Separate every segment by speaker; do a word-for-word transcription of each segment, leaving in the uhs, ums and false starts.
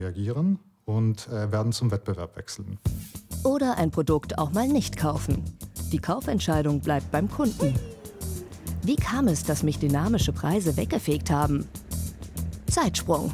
Speaker 1: reagieren und äh, werden zum Wettbewerb wechseln.
Speaker 2: Oder ein Produkt auch mal nicht kaufen. Die Kaufentscheidung bleibt beim Kunden. Wie kam es, dass mich dynamische Preise weggefegt haben? Zeitsprung.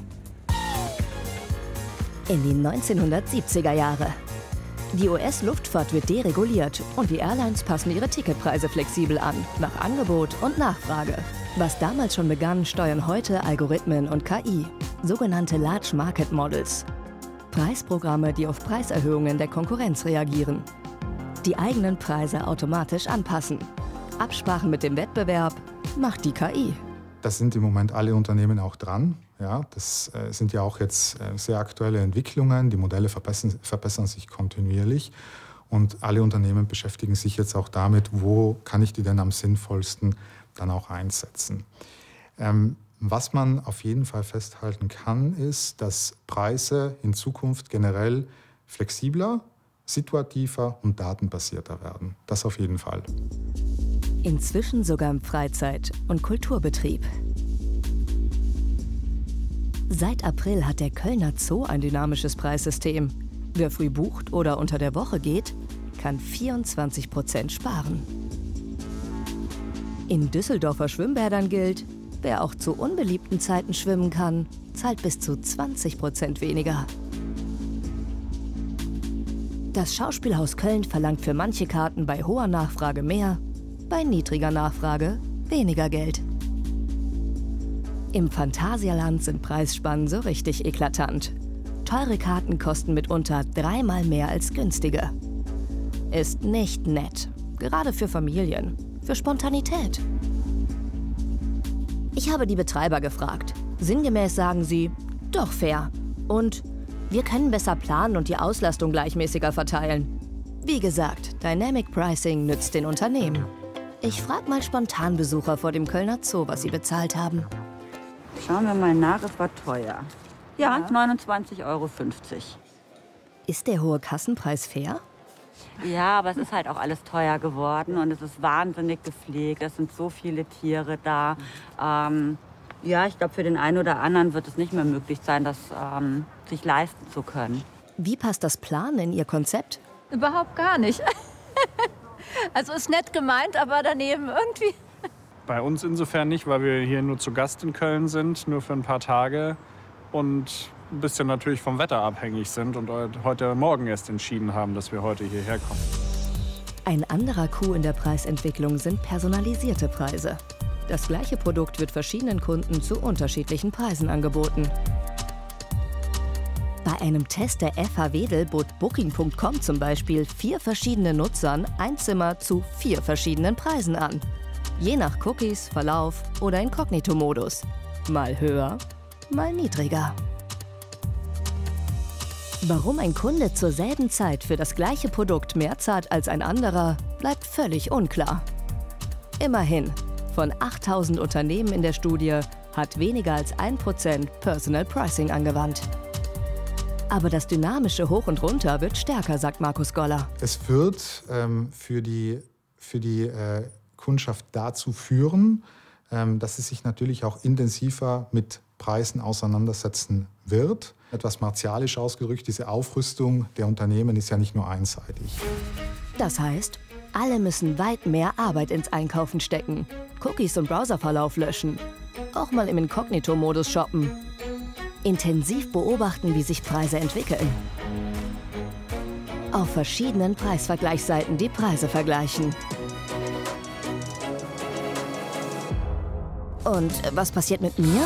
Speaker 2: In die neunzehnhundertsiebziger Jahre. Die U S-Luftfahrt wird dereguliert und die Airlines passen ihre Ticketpreise flexibel an, nach Angebot und Nachfrage. Was damals schon begann, steuern heute Algorithmen und K I, sogenannte Large Market Models. Preisprogramme, die auf Preiserhöhungen der Konkurrenz reagieren. Die eigenen Preise automatisch anpassen. Absprachen mit dem Wettbewerb macht die K I.
Speaker 1: Das sind im Moment alle Unternehmen auch dran. Ja, das äh, sind ja auch jetzt äh, sehr aktuelle Entwicklungen. Die Modelle verbessern, verbessern sich kontinuierlich. Und alle Unternehmen beschäftigen sich jetzt auch damit, wo kann ich die denn am sinnvollsten dann auch einsetzen. Ähm, was man auf jeden Fall festhalten kann, ist, dass Preise in Zukunft generell flexibler, situativer und datenbasierter werden. Das auf jeden Fall.
Speaker 2: Inzwischen sogar im Freizeit- und Kulturbetrieb. Seit April hat der Kölner Zoo ein dynamisches Preissystem. Wer früh bucht oder unter der Woche geht, kann vierundzwanzig Prozent sparen. In Düsseldorfer Schwimmbädern gilt, wer auch zu unbeliebten Zeiten schwimmen kann, zahlt bis zu zwanzig Prozent weniger. Das Schauspielhaus Köln verlangt für manche Karten bei hoher Nachfrage mehr, bei niedriger Nachfrage weniger Geld. Im Phantasialand sind Preisspannen so richtig eklatant. Teure Karten kosten mitunter dreimal mehr als günstige. Ist nicht nett, gerade für Familien, für Spontanität. Ich habe die Betreiber gefragt. Sinngemäß sagen sie, doch fair. Und wir können besser planen und die Auslastung gleichmäßiger verteilen. Wie gesagt, Dynamic Pricing nützt den Unternehmen. Ich frage mal Spontanbesucher vor dem Kölner Zoo, was sie bezahlt haben.
Speaker 3: Schauen wir mal nach, es war teuer. Ja, ja. neunundzwanzig Euro fünfzig.
Speaker 2: Ist der hohe Kassenpreis fair?
Speaker 3: Ja, aber es ist halt auch alles teuer geworden und es ist wahnsinnig gepflegt. Es sind so viele Tiere da. Ähm, ja, ich glaube, für den einen oder anderen wird es nicht mehr möglich sein, das ähm, sich leisten zu können.
Speaker 2: Wie passt das Planen in Ihr Konzept?
Speaker 4: Überhaupt gar nicht. Also ist nett gemeint, aber daneben irgendwie.
Speaker 5: Bei uns insofern nicht, weil wir hier nur zu Gast in Köln sind, nur für ein paar Tage und ein bisschen natürlich vom Wetter abhängig sind und heute Morgen erst entschieden haben, dass wir heute hierher kommen.
Speaker 2: Ein anderer Coup in der Preisentwicklung sind personalisierte Preise. Das gleiche Produkt wird verschiedenen Kunden zu unterschiedlichen Preisen angeboten. Bei einem Test der F H Wedel bot Booking Punkt com zum Beispiel vier verschiedenen Nutzern ein Zimmer zu vier verschiedenen Preisen an. Je nach Cookies, Verlauf oder Inkognito-Modus. Mal höher, mal niedriger. Warum ein Kunde zur selben Zeit für das gleiche Produkt mehr zahlt als ein anderer, bleibt völlig unklar. Immerhin, von achttausend Unternehmen in der Studie hat weniger als ein Prozent Personal Pricing angewandt. Aber das dynamische Hoch und Runter wird stärker, sagt Markus Goller.
Speaker 1: Es wird ähm, für die, für die äh, Kundschaft dazu führen, ähm, dass es sich natürlich auch intensiver mit Preisen auseinandersetzen wird. Etwas martialisch ausgedrückt, diese Aufrüstung der Unternehmen ist ja nicht nur einseitig.
Speaker 2: Das heißt, alle müssen weit mehr Arbeit ins Einkaufen stecken, Cookies und Browserverlauf löschen, auch mal im Inkognito-Modus shoppen. Intensiv beobachten, wie sich Preise entwickeln. Auf verschiedenen Preisvergleichsseiten die Preise vergleichen. Und was passiert mit mir?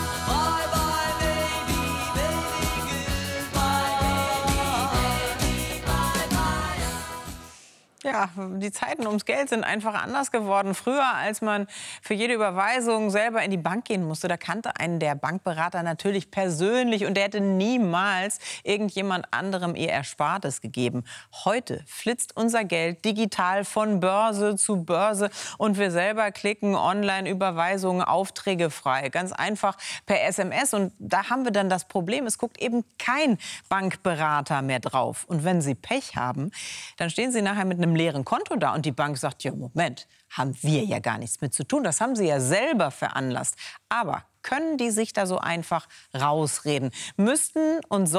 Speaker 6: Ja, die Zeiten ums Geld sind einfach anders geworden. Früher, als man für jede Überweisung selber in die Bank gehen musste, da kannte einen der Bankberater natürlich persönlich und der hätte niemals irgendjemand anderem ihr Erspartes gegeben. Heute flitzt unser Geld digital von Börse zu Börse und wir selber klicken Online-Überweisungen, Aufträge frei. Ganz einfach per S M S. Und da haben wir dann das Problem, es guckt eben kein Bankberater mehr drauf. Und wenn Sie Pech haben, dann stehen Sie nachher mit einem leeren Konto da und die Bank sagt, ja Moment, haben wir ja gar nichts mit zu tun. Das haben Sie ja selber veranlasst. Aber können die sich da so einfach rausreden? Müssten und sollten